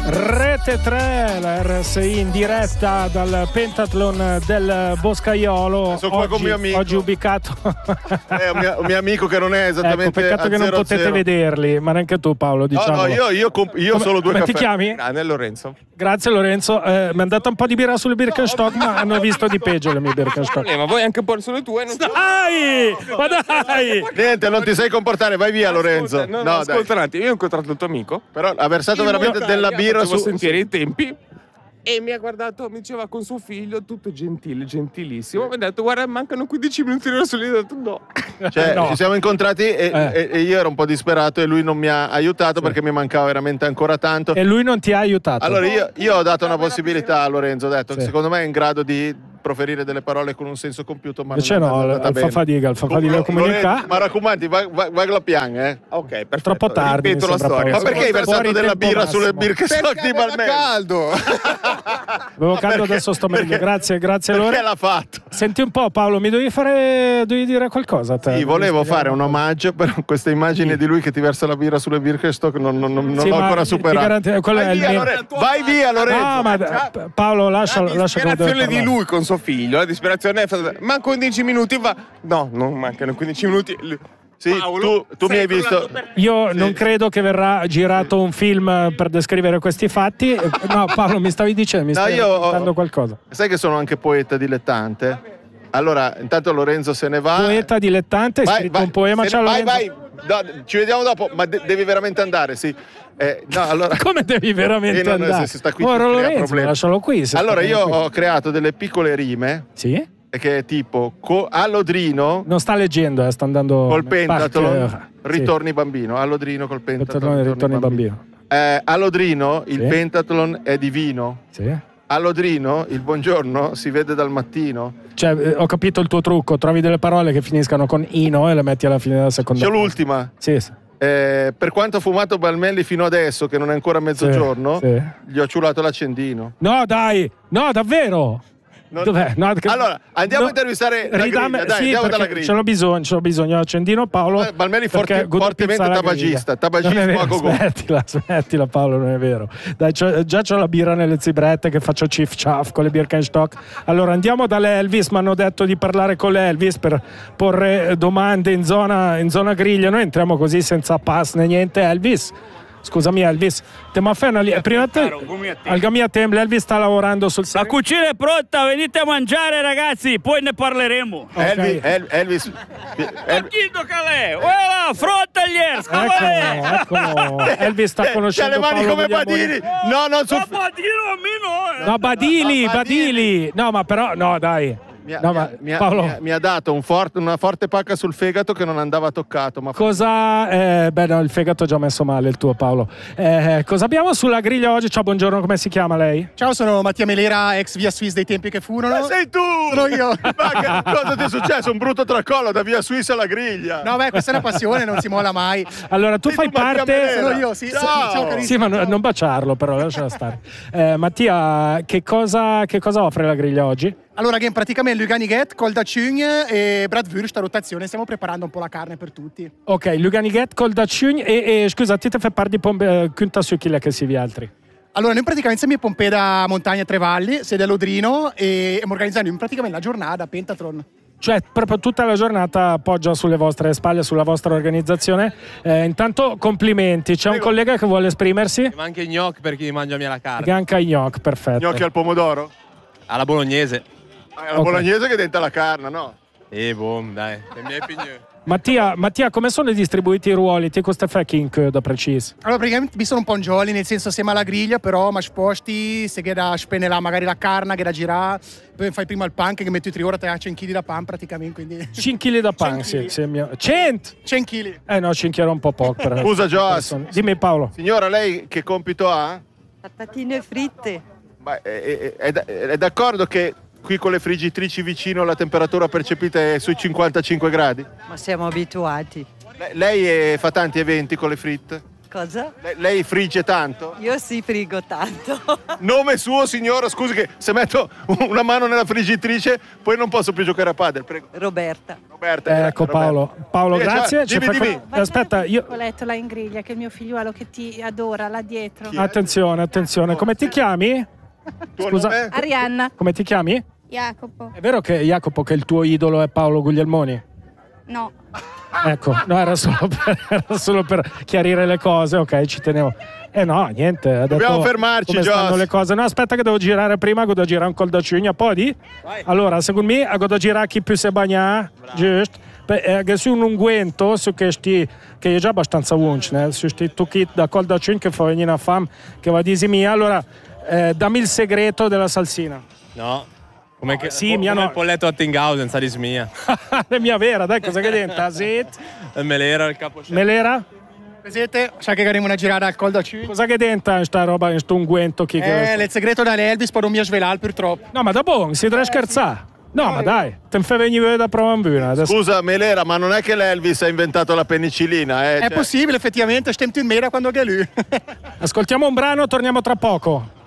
Rete 3, la RSI in diretta dal Pentathlon del Boscaiolo. Sono qua con mio amico. Oggi ubicato. Un mio amico che non è esattamente. Ecco, peccato che non potete vederli, ma neanche tu, Paolo. Diciamo. No, io solo due caffè. Come ti chiami? Grande Lorenzo. Grazie Lorenzo. Mi hanno dato un po' di birra sul Birkenstock, ma hanno visto di peggio le mie Birkenstock. Ma vuoi anche porre sulle tue? Dai! Ma dai! Niente, non ti sai comportare, vai via Lorenzo. No, ascolta un attimo, io ho incontrato il tuo amico. Però ha versato veramente della birra su sentire i tempi. E mi ha guardato, mi diceva con suo figlio, tutto gentile, gentilissimo. Mi ha detto, guarda, mancano 15 minuti di ora. Io ho detto no. Cioè, No. ci siamo incontrati e io ero un po' disperato e lui non mi ha aiutato perché mi mancava veramente ancora tanto. E lui non ti ha aiutato. Allora io ho dato una possibilità a Lorenzo, ho detto che Sì. secondo me è in grado di proferire delle parole con un senso compiuto, ma Invece non no, è andata bene. il fa fatica comunicare. Ma raccomandi, vai la pianga, Ok, perfetto. Troppo tardi, Ripeto mi la sembra, storia. Ma perché hai versato Fuori della tempo birra massimo. sulle Birkenstock di Aveva Balmeno? caldo. Avevo caldo, perché- adesso sto meglio. Grazie Perché Lorenzo. l'ha fatto? Senti un po', Paolo, mi devi dire qualcosa a te? Sì, volevo fare un omaggio, però questa immagine di lui che ti versa la birra sulle Birkenstock non Sì, l'ho ma ancora ti superato. garantisco, quello è il mio. Vai via Lorenzo! No, ma Paolo, lascia La che devo disperazione di parlare. lui con suo figlio, la disperazione è mancano 15 minuti, va. No, non mancano 15 minuti. Sì, Paolo, tu mi hai visto. Io non credo che verrà girato un film per descrivere questi fatti. No, Paolo, mi stavi dicendo, mi stavi raccontando qualcosa. Sai che sono anche poeta dilettante? Allora, intanto Lorenzo se ne va. Poeta dilettante, hai scritto un poema. Ciao, vai, Lorenzo. vai. No, ci vediamo dopo, ma devi veramente andare, sì. No, allora. Come devi veramente non- andare? se sta qui Ora ci crea Lorenzo, problemi. lascialo qui. se Allora, sta io qui. ho creato delle piccole rime, Sì? che è tipo all'Odrino Non sta leggendo, sta andando col pentathlon, Park, ritorni bambino. All'Odrino col pentathlon, ritorni bambino. All'Odrino il Sì. pentathlon è divino. Sì. All'Odrino il buongiorno si vede dal mattino. Cioè, ho capito il tuo trucco, trovi delle parole che finiscano con ino e le metti alla fine della seconda. C'è frase. l'ultima. Sì, sì. Per quanto ho fumato Balmelli fino adesso, che non è ancora mezzogiorno, sì. gli ho ciulato l'accendino. No, dai! No, davvero! Non- Dov'è? No, Allora, andiamo a intervistare la griglia, dai, sì, andiamo dalla perché griglia. ce l'ho bisogno. Accendino Paolo. Balmelli perché good fortemente pizza alla tabagista, griglia. Non è tabagismo vero, a go-go. smettila Paolo, non è vero. Dai, già c'ho la birra nelle zibrette che faccio ciff chaff con le Birkenstock. Allora andiamo dall'Elvis, mi hanno detto di parlare con l'Elvis per porre domande in zona griglia. Noi entriamo così senza pass né niente. Elvis, scusami Elvis, prima al mia tempo l'Elvis sta lavorando sul La cucina è pronta, venite a mangiare ragazzi, poi ne parleremo. Elvis, Chiedo Calè, voilà, frontaliers, Eccolo. Elvis sta c'ha conoscendo le mani Paolo come Guglielmoni. Badini. No, non sul Ma dillo a me no. No, Badili. No, ma però, no, dai. No, ma Paolo, mi ha dato una forte pacca sul fegato che non andava toccato. Ma cosa... beh, no, il fegato ho già messo male, il tuo Paolo. Cosa abbiamo sulla griglia oggi? Ciao, buongiorno, come si chiama lei? Ciao, sono Mattia Melera, ex Via Swiss dei tempi che furono. sei tu! Sono io. Ma cosa ti è successo? Un brutto tracollo da via Suisse alla griglia. No, beh, questa è una passione, non si molla mai. Allora, tu fai Mattia parte... Melera. Sono io, sì. Ciao. Ciao, carissimo. Sì, ma non baciarlo, però, lasciala stare. Mattia, che cosa offre la griglia oggi? Allora, che praticamente Luganiget, Col da Cugn e Bratwurst a rotazione. Stiamo preparando un po' la carne per tutti. Ok, Luganiget, Col da Cugn e scusa, ti fai parte di Pompe, Kunta Sukile che si vi altri. Allora, noi praticamente siamo Pompei da Montagna Trevalli, sede all'Odrino, e stiamo organizzando praticamente la giornata Pentathlon. Cioè, proprio tutta la giornata appoggia sulle vostre spalle, sulla vostra organizzazione. Intanto, complimenti. C'è un collega che vuole esprimersi? Ma anche gnocchi per chi mangia la carne. Ganca gnocchi, perfetto. Gnocchi al pomodoro? Alla bolognese. È la bolognese che denta la carne, no? Boom, dai. Le mie opinioni. Mattia, come sono distribuiti i ruoli? Ti cosa fai da preciso? Allora, praticamente mi sono un po' in gioli, nel senso siamo alla griglia, però mi sposti, se che da spennere magari la carne, che da girare, poi fai prima il pan, che metti 3 ore, 100 kg da pan praticamente, quindi... 5 kg da pan, 100 sì. 100! 100 kg. No, 5 era un po' poco. Per Scusa, Joas. Dimmi Paolo. Signora, lei che compito ha? Patatine fritte. Ma è d'accordo che qui con le friggitrici vicino la temperatura percepita è sui 55 gradi? Ma siamo abituati. Lei fa tanti eventi con le fritte? Cosa? Lei frigge tanto? Io sì frigo tanto. Nome suo, signora? Scusi che se metto una mano nella friggitrice poi non posso più giocare a padel, prego. Roberta. Roberta. Ecco Roberta. Paolo, Sì, grazie. dimmi, dimmi. Aspetta, io... Ho letto là in griglia che il mio figliuolo che ti adora là dietro. Attenzione, come ti chiami? Tuo Scusa. nome? Arianna. Come ti chiami? Jacopo. È vero che Jacopo che il tuo idolo è Paolo Guglielmoni? No. Ecco, no, era solo per chiarire le cose, ok, ci tenevo. No, niente, ha detto Dobbiamo fermarci, come stanno Joss. le cose. No, aspetta che devo girare prima, devo girare un col da cugna, poi allora, secondo me, devo girare chi più si bagna, giusto? Che su un unguento, su questi, che è già abbastanza unce, su questi tocchi da col da cugna che fa venire una fame, che va a dire mia, allora, dammi il segreto della salsina. No. Come, che, sì, mia come no. il polletto Attinghausen, sa di smia. La mia vera, dai, cosa che denta? Zit. Il melera, il caposcello. Melera? Vedete? Sa che faremo una girata al col da Ciù. Cosa che denta sta roba, in sto unguento? Il segreto dall'Elvis, poi non mi svelare purtroppo. No, ma da buon, si deve scherzare. No, ma dai, te fai venire da prova in buona. Adesso... Scusa, Melera, ma non è che l'Elvis ha inventato la penicillina, È possibile, effettivamente, stemmi in mera quando è lui. Ascoltiamo un brano, torniamo tra poco.